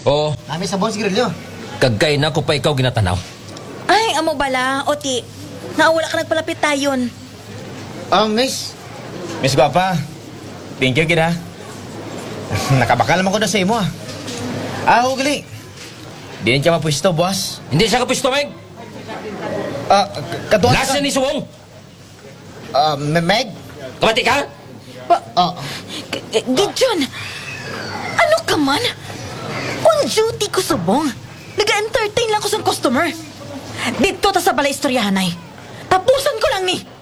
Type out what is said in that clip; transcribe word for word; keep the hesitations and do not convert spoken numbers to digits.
O, Nami sabon sigarilyo. kagkay na ko pa ikaw ginatanaw. Ay, amo bala, Oti. Naawala ka nagpalapit tayon. Ah, miss. Miss Guapa, thank you, kida. Nakabakal naman ko na sa imo, ah. Ah, ho, gali. Di rin siya mapwisto, boss. Hindi siya kapisto, Meg. Ah, katuwa Lasa ni Suwong. Ah, Meg? Kamati ka? Ah, G- G- Gideon! Ano ka man? On duty ko subong. Nag-entertain lang ko sa customer. Dito ta sa balay istoryahanay. Tapusan ko lang ni.